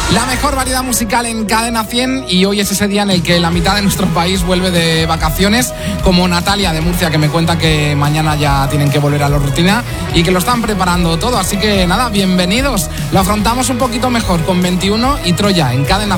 La mejor variedad musical en Cadena 100 y hoy es ese día en el que la mitad de nuestro país vuelve de vacaciones, como Natalia de Murcia, que me cuenta que mañana ya tienen que volver a la rutina y que lo están preparando todo, así que nada, bienvenidos. Lo afrontamos un poquito mejor con 21 y Troya en Cadena 100.